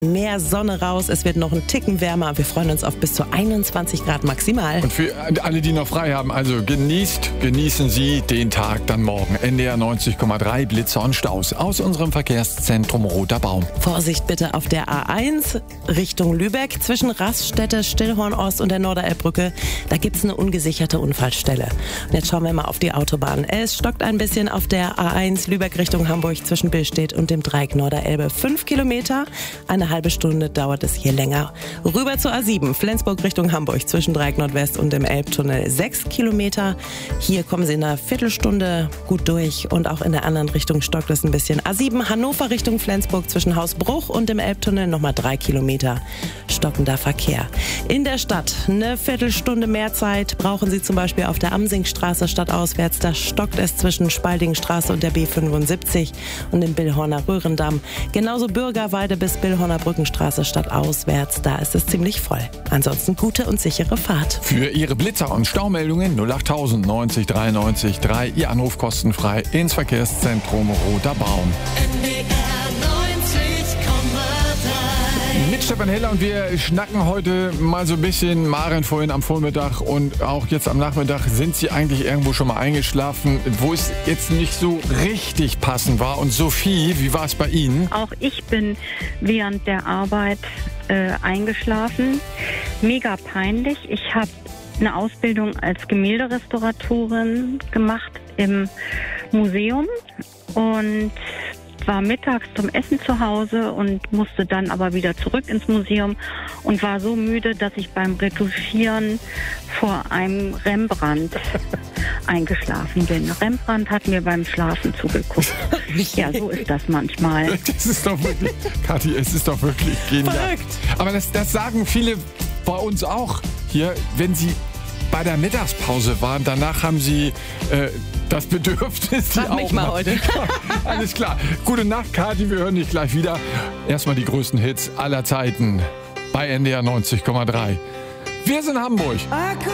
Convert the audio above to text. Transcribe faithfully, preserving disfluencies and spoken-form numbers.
Mehr Sonne raus, es wird noch ein Ticken wärmer. Wir freuen uns auf bis zu einundzwanzig Grad maximal. Und für alle, die noch frei haben, also genießt, genießen Sie den Tag dann morgen. N D R neunzig Komma drei, Blitzer und Staus aus unserem Verkehrszentrum Roter Baum. Vorsicht bitte auf der A eins Richtung Lübeck zwischen Raststätte, Stillhorn Ost und der Norderelbbrücke. Da gibt es eine ungesicherte Unfallstelle. Und jetzt schauen wir mal auf die Autobahn. Es stockt ein bisschen auf der A eins Lübeck Richtung Hamburg zwischen Billstedt und dem Dreieck Norderelbe. Fünf Kilometer, eine halbe Stunde dauert es hier länger. Rüber zur A sieben, Flensburg Richtung Hamburg zwischen Dreieck Nordwest und dem Elbtunnel. Sechs Kilometer. Hier kommen Sie in einer Viertelstunde gut durch und auch in der anderen Richtung stockt es ein bisschen. A sieben, Hannover Richtung Flensburg zwischen Hausbruch und dem Elbtunnel nochmal drei Kilometer. Stockender Verkehr. In der Stadt eine Viertelstunde mehr Zeit brauchen Sie zum Beispiel auf der Amsingstraße stadtauswärts. Da stockt es zwischen Spaldingstraße und der B fünfundsiebzig und dem Billhorner Röhrendamm. Genauso Bürgerweide bis Billhorner Brückenstraße stadtauswärts. Da ist es ziemlich voll. Ansonsten gute und sichere Fahrt. Für Ihre Blitzer- und Staumeldungen null acht tausend neunzig dreiundneunzig drei. Ihr Anruf kostenfrei ins Verkehrszentrum Roter Baum. Mit Stefan Heller und wir schnacken heute mal so ein bisschen. Maren vorhin am Vormittag und auch jetzt am Nachmittag. Sind Sie eigentlich irgendwo schon mal eingeschlafen, wo es jetzt nicht so richtig passend war? Und Sophie, wie war es bei Ihnen? Auch ich bin während der Arbeit äh, eingeschlafen. Mega peinlich. Ich habe eine Ausbildung als Gemälderestauratorin gemacht im Museum und war mittags zum Essen zu Hause und musste dann aber wieder zurück ins Museum und war so müde, dass ich beim Retuschieren vor einem Rembrandt eingeschlafen bin. Rembrandt hat mir beim Schlafen zugeguckt. Ja, so ist das manchmal. Das ist doch wirklich, Kathi, es ist doch wirklich genial. Verrückt. Aber das, das sagen viele bei uns auch hier, wenn sie bei der Mittagspause waren. Danach haben sie äh, das Bedürfnis, die Frag mich mal Augen- heute. Alles klar. Gute Nacht, Kathi. Wir hören dich gleich wieder. Erstmal die größten Hits aller Zeiten bei N D R neunzig Komma drei. Wir sind Hamburg.